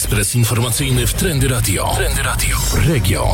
Ekspres informacyjny w Trendy Radio. Trendy Radio. Region.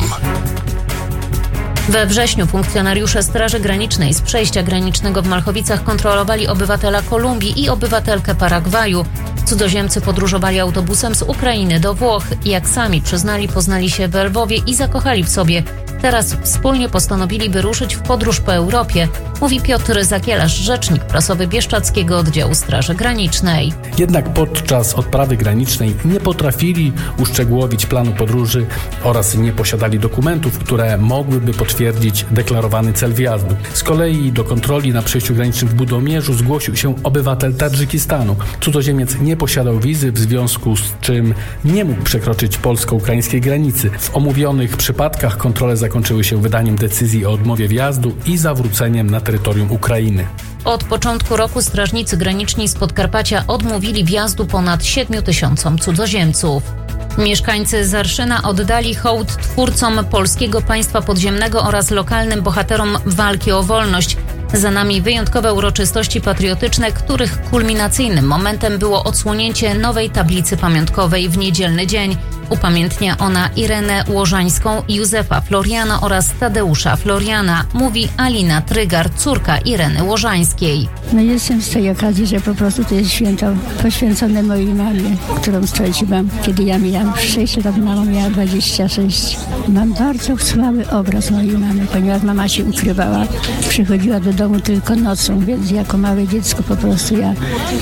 We wrześniu funkcjonariusze Straży Granicznej z przejścia granicznego w Malchowicach kontrolowali obywatela Kolumbii i obywatelkę Paragwaju. Cudzoziemcy podróżowali autobusem z Ukrainy do Włoch. Jak sami przyznali, poznali się we Lwowie i zakochali w sobie. Teraz wspólnie postanowili wyruszyć w podróż po Europie, mówi Piotr Zakielarz, rzecznik prasowy Bieszczadzkiego Oddziału Straży Granicznej. Jednak podczas odprawy granicznej nie potrafili uszczegółowić planu podróży oraz nie posiadali dokumentów, które mogłyby potwierdzić deklarowany cel wjazdu. Z kolei do kontroli na przejściu granicznym w Budomierzu zgłosił się obywatel Tadżykistanu. Cudzoziemiec nie posiadał wizy, w związku z czym nie mógł przekroczyć polsko-ukraińskiej granicy. W omówionych przypadkach kontrole zakończyły się wydaniem decyzji o odmowie wjazdu i zawróceniem na terytorium Ukrainy. Od początku roku strażnicy graniczni z Podkarpacia odmówili wjazdu ponad 7 000 cudzoziemców. Mieszkańcy Zarszyna oddali hołd twórcom polskiego państwa podziemnego oraz lokalnym bohaterom walki o wolność. Za nami wyjątkowe uroczystości patriotyczne, których kulminacyjnym momentem było odsłonięcie nowej tablicy pamiątkowej w niedzielny dzień. Upamiętnia ona Irenę Łożańską, Józefa Floriana oraz Tadeusza Floriana, mówi Alina Trygar, córka Ireny Łożańskiej. Jestem z tej okazji, że po prostu to jest święto poświęcone mojej mamie, którą straciłam, kiedy ja miałam 6 lat, mama miała 26. Mam bardzo słaby obraz mojej mamy, ponieważ mama się ukrywała, przychodziła do domu tylko nocą, więc jako małe dziecko po prostu ja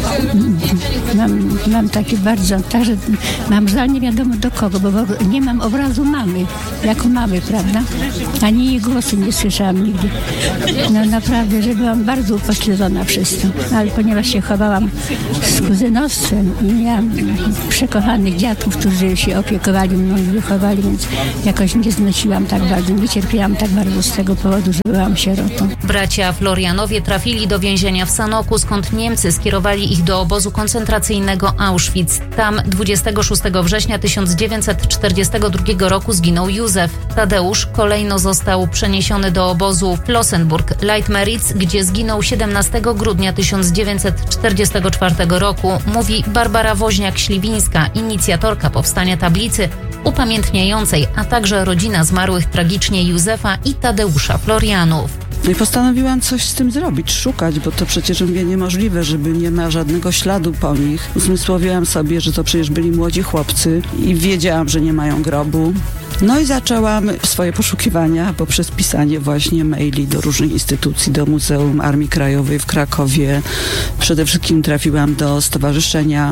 mam takie bardzo, także mam żal nie wiadomo do kogo, bo nie mam obrazu mamy, jako mamy, prawda? Ani jej głosu nie słyszałam nigdy. No naprawdę, że byłam bardzo upośledzona przez to, ale ponieważ się chowałam z kuzynostwem i miałam przekochanych dziadków, którzy się opiekowali mną i wychowali, więc jakoś nie znosiłam tak bardzo, nie cierpiałam tak bardzo z tego powodu, że byłam sierotą. Bracia Florianowie trafili do więzienia w Sanoku, skąd Niemcy skierowali ich do obozu koncentracyjnego Auschwitz. Tam 26 września 1942 roku zginął Józef. Tadeusz kolejno został przeniesiony do obozu Flossenburg-Leitmeritz, gdzie zginął 17 grudnia 1944 roku, mówi Barbara Woźniak-Śliwińska, inicjatorka powstania tablicy upamiętniającej, a także rodzina zmarłych tragicznie Józefa i Tadeusza Florianów. No i postanowiłam coś z tym zrobić, szukać, bo to przecież mówię niemożliwe, żeby nie ma żadnego śladu po nich. Uzmysłowiłam sobie, że to przecież byli młodzi chłopcy i wiedziałam, że nie mają grobu. No i zaczęłam swoje poszukiwania poprzez pisanie właśnie maili do różnych instytucji, do Muzeum Armii Krajowej w Krakowie. Przede wszystkim trafiłam do Stowarzyszenia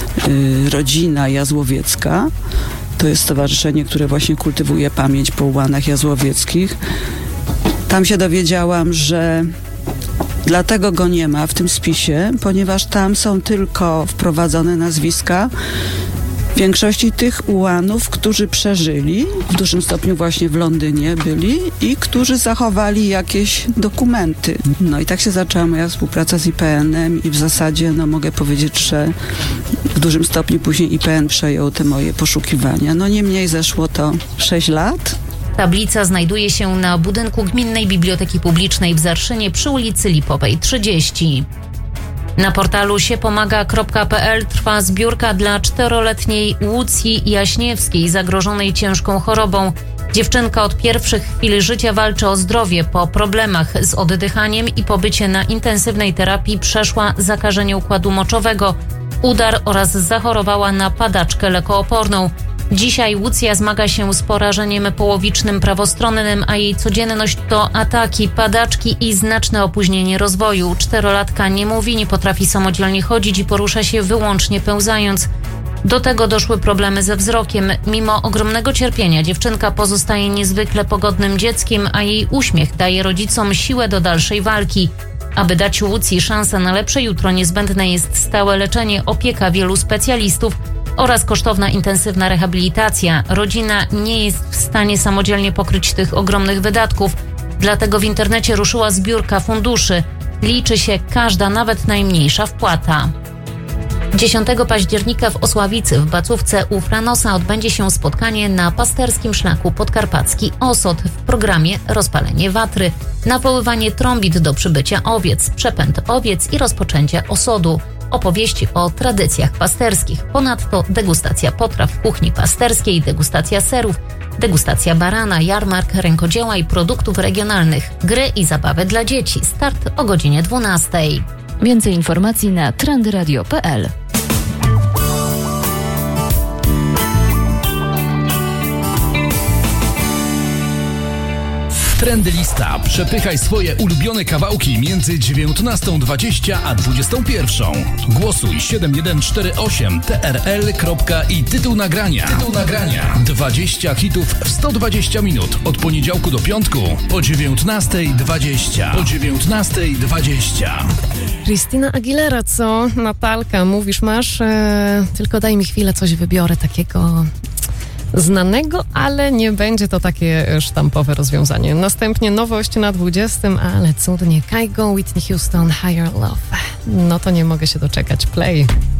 Rodzina Jazłowiecka. To jest stowarzyszenie, które właśnie kultywuje pamięć po ułanach jazłowieckich. Tam się dowiedziałam, że dlatego go nie ma w tym spisie, ponieważ tam są tylko wprowadzone nazwiska większości tych ułanów, którzy przeżyli, w dużym stopniu właśnie w Londynie byli i którzy zachowali jakieś dokumenty. No i tak się zaczęła moja współpraca z IPN-em i w zasadzie mogę powiedzieć, że w dużym stopniu później IPN przejął te moje poszukiwania. No niemniej zeszło to 6 lat. Tablica znajduje się na budynku Gminnej Biblioteki Publicznej w Zarszynie przy ulicy Lipowej 30. Na portalu siepomaga.pl trwa zbiórka dla 4-letniej Łucji Jaśniewskiej zagrożonej ciężką chorobą. Dziewczynka od pierwszych chwil życia walczy o zdrowie. Po problemach z oddychaniem i pobycie na intensywnej terapii przeszła zakażenie układu moczowego, udar oraz zachorowała na padaczkę lekooporną. Dzisiaj Łucja zmaga się z porażeniem połowicznym prawostronnym, a jej codzienność to ataki, padaczki i znaczne opóźnienie rozwoju. 4-latka nie mówi, nie potrafi samodzielnie chodzić i porusza się wyłącznie pełzając. Do tego doszły problemy ze wzrokiem. Mimo ogromnego cierpienia dziewczynka pozostaje niezwykle pogodnym dzieckiem, a jej uśmiech daje rodzicom siłę do dalszej walki. Aby dać Łucji szansę na lepsze jutro, niezbędne jest stałe leczenie, opieka wielu specjalistów oraz kosztowna intensywna rehabilitacja. Rodzina nie jest w stanie samodzielnie pokryć tych ogromnych wydatków, dlatego w internecie ruszyła zbiórka funduszy. Liczy się każda, nawet najmniejsza wpłata. 10 października w Osławicy w Bacówce u Franosa odbędzie się spotkanie na pasterskim szlaku podkarpacki Osod w programie rozpalenie watry, nawoływanie trąbit do przybycia owiec, przepęd owiec i rozpoczęcie osodu. opowieści o tradycjach pasterskich. Ponadto degustacja potraw kuchni pasterskiej, degustacja serów, degustacja barana, jarmark rękodzieła i produktów regionalnych, gry i zabawy dla dzieci. Start o godzinie 12. Więcej informacji na trendyradio.pl. Trendy Lista. Przepychaj swoje ulubione kawałki między 19:20 a 21. Głosuj 7148 trl. Tytuł nagrania. 20 hitów w 120 minut. Od poniedziałku do piątku po 19:20. Christina Aguilera, co? Natalka, mówisz, masz? Tylko daj mi chwilę, coś wybiorę takiego znanego, ale nie będzie to takie sztampowe rozwiązanie. Następnie nowość na 20, ale cudnie. Kygo, Whitney Houston, Higher Love. No to nie mogę się doczekać. Play.